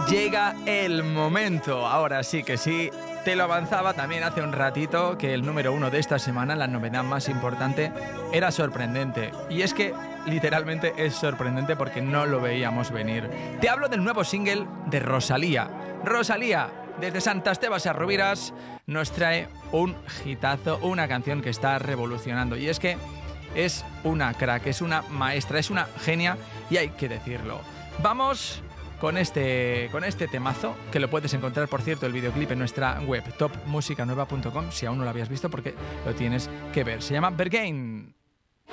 Llega el momento, ahora sí que sí, te lo avanzaba también hace un ratito que el número 1 de esta semana, la novedad más importante, era sorprendente. Y es que literalmente es sorprendente porque no lo veíamos venir. Te hablo del nuevo single de Rosalía. Rosalía, desde Santa Estebas a Rubiras, nos trae un hitazo, una canción que está revolucionando. Y es que es una crack, es una maestra, es una genia y hay que decirlo. Vamos con este temazo, que lo puedes encontrar, por cierto, el videoclip en nuestra web topmusicanueva.com, si aún no lo habías visto, porque lo tienes que ver. Se llama Berghain.